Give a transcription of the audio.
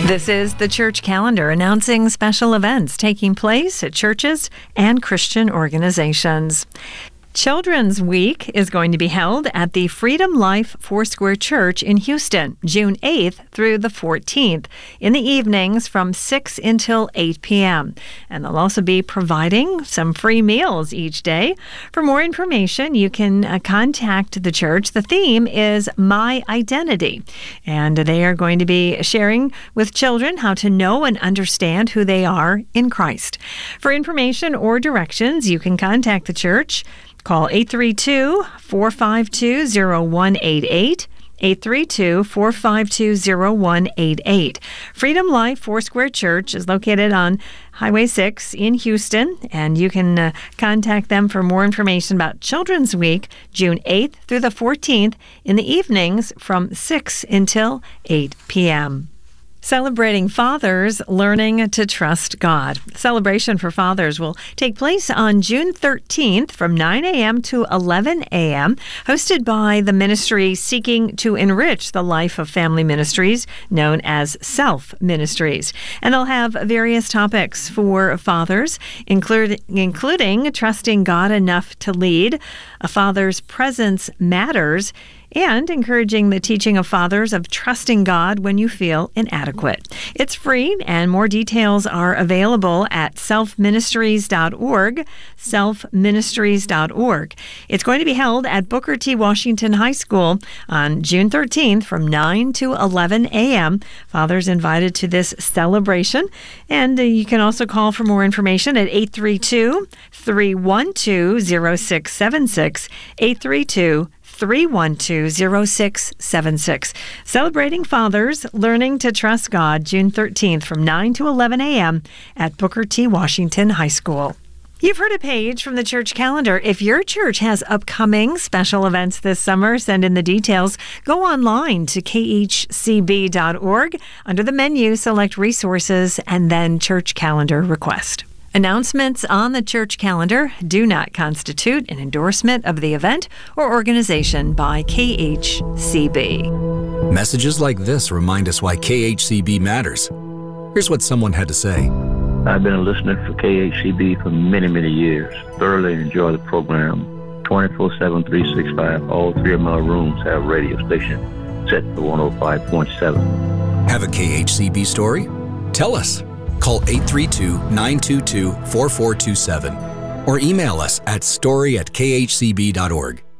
This is the church calendar announcing special events taking place at churches and Christian organizations. Children's Week is going to be held at the Freedom Life Foursquare Church in Houston, June 8th through the 14th, in the evenings from 6 until 8 p.m. And they'll also be providing some free meals each day. For more information, you can contact the church. The theme is My Identity, and they are going to be sharing with children how to know and understand who they are in Christ. For information or directions, you can contact the church. Call 832-452-0188, 832-452-0188. Freedom Life Foursquare Church is located on Highway 6 in Houston, and you can contact them for more information about Children's Week, June 8th through the 14th, in the evenings from 6 until 8 p.m. Celebrating Fathers Learning to Trust God. Celebration for Fathers will take place on June 13th from 9 a.m. to 11 a.m., hosted by the ministry seeking to enrich the life of family ministries, known as Self Ministries. And they'll have various topics for fathers, including trusting God enough to lead, a father's presence matters, and encouraging the teaching of fathers of trusting God when you feel inadequate. It's free, and more details are available at selfministries.org, selfministries.org. It's going to be held at Booker T. Washington High School on June 13th from 9 to 11 a.m. Fathers invited to this celebration, and you can also call for more information at 832-312-0676, 832-312-0676. Celebrating Fathers Learning to Trust God, June 13th from 9 to 11 a.m. at Booker T. Washington High School. You've heard a page from the church calendar. If your church has upcoming special events this summer, send in the details. Go online to khcb.org. Under the menu, select Resources and then Church Calendar Request. Announcements on the church calendar do not constitute an endorsement of the event or organization by KHCB. Messages like this remind us why KHCB matters. Here's what someone had to say. I've been a listener for KHCB for many, many years. Thoroughly enjoy the program. 24/7, 365. All three of my rooms have a radio station set to 105.7. Have a KHCB story? Tell us. Call 832-922-4427 or email us at story@khcb.org.